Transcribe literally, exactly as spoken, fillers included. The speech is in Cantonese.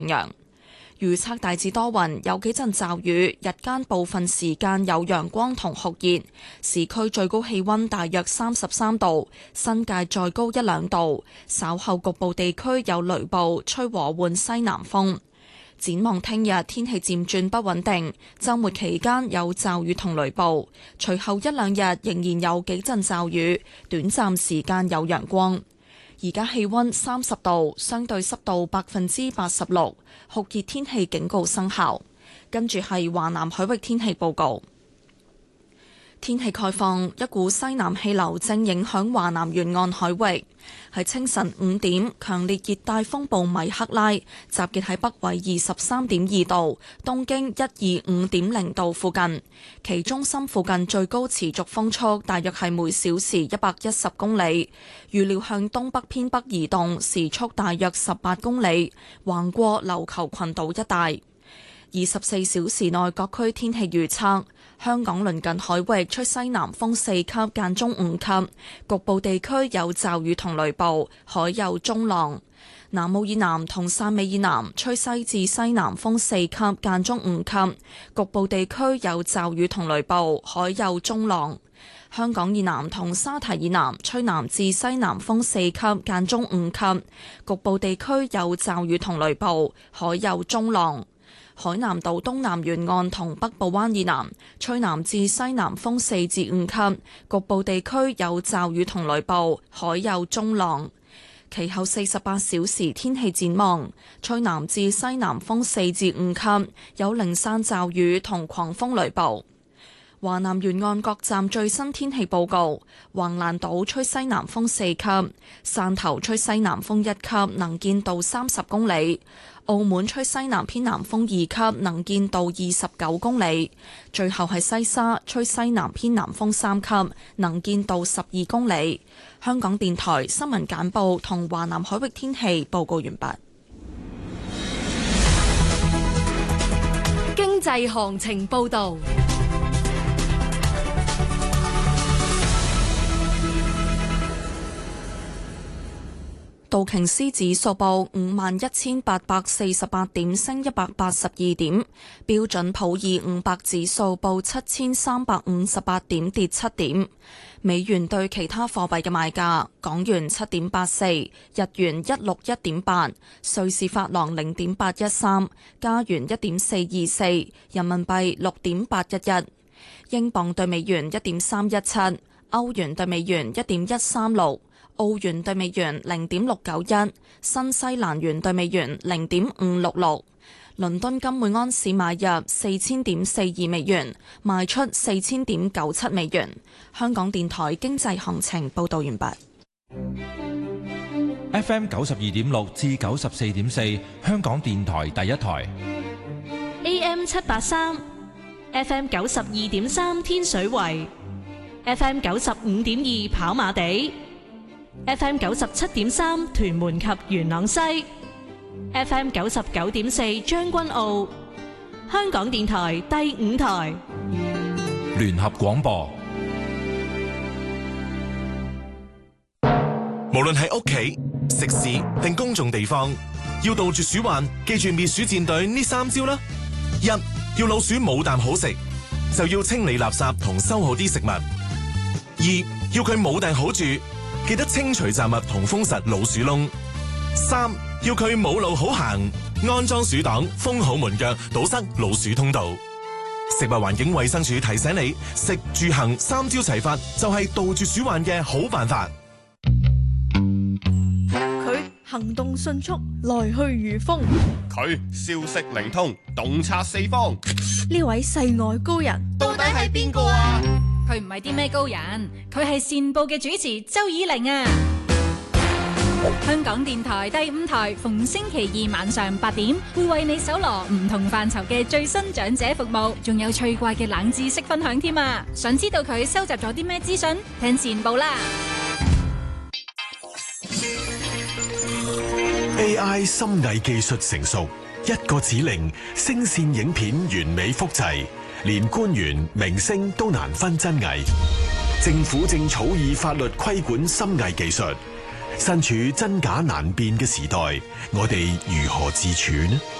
陽。預測大致多雲，有幾陣驟雨，日間部分時間有陽光同酷熱，市區最高氣溫大約三十三度，新界再高一兩度。稍後局部地區有雷暴，吹和緩西南風。展望聽日天氣漸轉不穩定，週末期間有驟雨同雷暴，隨後一兩日仍然有幾陣驟雨，短暫時間有陽光。而家氣溫三十度，相對濕度百分之八十六，酷熱天氣警告生效。跟住係華南海域天氣報告。天氣概況，一股西南氣流正影響華南沿岸海域。喺清晨五點，強烈熱帶風暴米克拉集結喺北緯二十三點二度、東經一二五點零度附近，其中心附近最高持續風速大約係每小時一百一十公里，預料向東北偏北移動，時速大約十八公里，橫過琉球群島一帶。二十四小時內各區天氣預測：香港鄰近海域吹西南風四級間中五級，局部地區有驟雨同雷暴，海有中浪。南澳以南同汕尾以南吹西至西南風四級間中五級，局部地區有驟雨同雷暴，海有中浪。香港以南同沙堤以南吹南至西南風四級間中五級，局部地區有驟雨同雷暴，海有中浪。海南島東南沿岸同北部灣以南吹南至西南風四至五級，局部地區有驟雨同雷暴，海有中浪。其後四十八小時天氣展望，吹南至西南風四至五級，有零散驟雨同狂風雷暴。華南沿岸各站最新天氣報告：橫瀾島吹西南風四級，汕頭吹西南風一級，能見度三十公里；澳門吹西南偏南風二級，能見度二十九公里。最後係西沙吹西南偏南風三級，能見度十二公里。香港電台新聞簡報同華南海域天氣報告完畢。 經濟行情報導。 道瓊斯指數報五萬一千八百四十八點，升一百八十二點。標準普爾五百指數報七千三百五十八點，跌七點。美元對其他貨幣嘅賣價：港元七點八四，日元一六一點八，瑞士法郎零點八一三，加元一點四二四，人民幣六點八一一，英鎊對美元一點三一七，歐元對美元一點一三六。澳元對美元零點六九一，新西蘭元對美元零點五六六。倫敦金每安士買入四千點四二美元，賣出四千點九七美元。香港電台經濟行情報道完畢。 F M 九十二點六至九十四點四，香港電台第一台。 A M 七八三，F M 九十二點三天水圍，F M 九十五點二跑馬地。F M 九十七點三屯門及元朗西， F M 九十九點四將軍澳，香港電台第五台聯合廣播。 無論係屋企、食肆定公眾地方，要杜絕鼠患，記住滅鼠戰隊呢三招啦。一，要老鼠冇啖好食，就要清理垃圾同收好啲食物。二，要佢冇埞好住，記得清除雜物同封實老鼠窿。三，要佢冇路好行，安裝鼠擋，封好門腳，堵塞老鼠通道。食物環境衛生署提醒你，食住行三招齊發，就係杜絕鼠患嘅好辦法。 佢行動迅速，來去如風； 佢消息靈通，洞察四方。 呢位世外高人， 到底係邊個啊？ 佢唔係啲咩高人，佢係善報嘅主持周以玲啊！香港電台第五台逢星期二晚上八點，會為你搜羅唔同範疇嘅最新長者服務，仲有趣怪嘅冷知識分享添啊！想知道佢收集咗啲咩資訊？聽善報啦！ A I 深偽技術成熟，一個指令，聲線影片完美複製。連官員、明星都難分真偽，政府正草擬法律規管深偽技術。 身處真假難辨嘅時代，我哋如何自處呢？